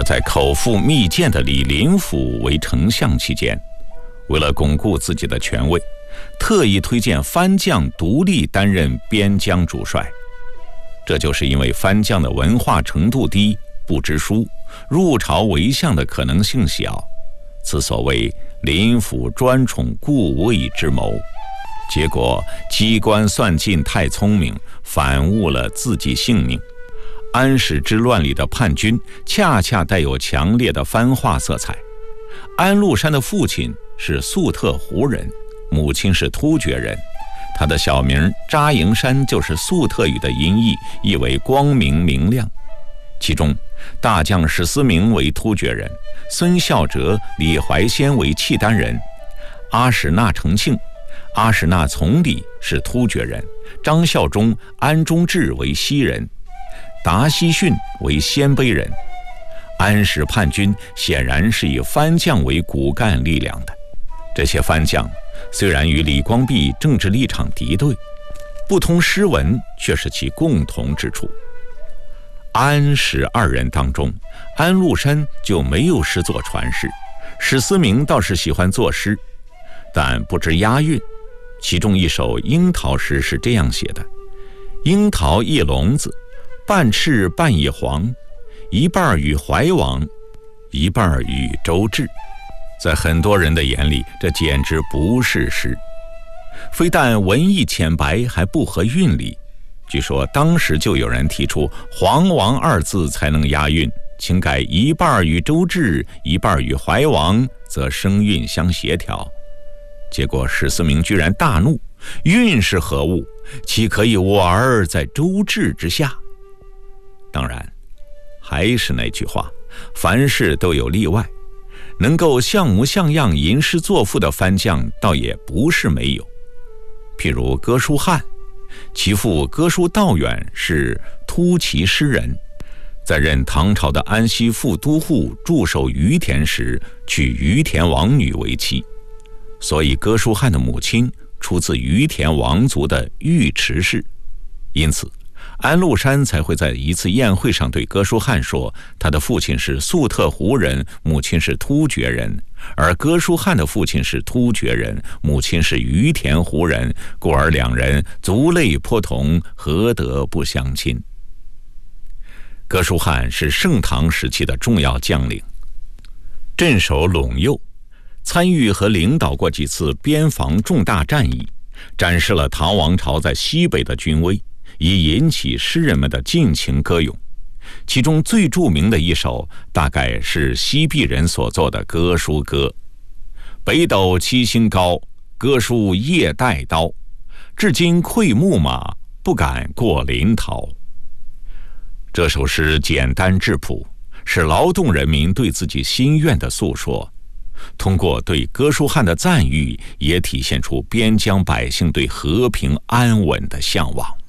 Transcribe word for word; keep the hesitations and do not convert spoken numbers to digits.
在口腹蜜饯的李林甫为丞相期间，为了巩固自己的权位，特意推荐藩将独立担任边疆主帅。这就是因为藩将的文化程度低，不知书，入朝为相的可能性小，此所谓林甫专宠故位之谋。结果机关算尽太聪明，反误了自己性命。安史之乱里的叛军恰恰带有强烈的藩化色彩。安禄山的父亲是粟特胡人，母亲是突厥人，他的小名扎营山就是粟特语的音译，意为光明明亮。其中大将史思明为突厥人，孙孝哲、李怀仙为契丹人，阿史那成庆、阿史那从礼是突厥人，张孝忠、安忠志为西人，达西逊为鲜卑人。安史叛军显然是以藩将为骨干力量的。这些藩将虽然与李光弼政治立场敌对，不通诗文却是其共同之处。安史二人当中，安禄山就没有诗作传世，史思明倒是喜欢作诗，但不知押韵。其中一首樱桃诗是这样写的：樱桃一笼子，半赤半已黄，一半与怀王，一半与周至。在很多人的眼里，这简直不是诗，非但文艺浅白，还不合韵理。据说当时就有人提出黄王二字才能押韵，请改一半与周至，一半与怀王，则声韵相协调。结果史思明居然大怒，韵是何物？岂可以我儿在周至之下？当然还是那句话，凡事都有例外，能够像模像样吟诗作赋的藩将倒也不是没有。譬如哥舒翰，其父哥舒道远是突骑诗人，在任唐朝的安西副都护驻守于田时，娶于田王女为妻，所以哥舒翰的母亲出自于田王族的尉迟氏。因此安禄山才会在一次宴会上对哥舒翰说，他的父亲是粟特胡人，母亲是突厥人，而哥舒翰的父亲是突厥人，母亲是于田胡人，故而两人族类颇同，何得不相亲？哥舒翰是盛唐时期的重要将领，镇守陇右，参与和领导过几次边防重大战役，展示了唐王朝在西北的军威，以引起诗人们的尽情歌咏。其中最著名的一首大概是西壁人所作的《哥舒歌》：北斗七星高，哥舒夜带刀，至今馈木马，不敢过临洮。这首诗简单质朴，是劳动人民对自己心愿的诉说，通过对哥舒翰的赞誉，也体现出边疆百姓对和平安稳的向往。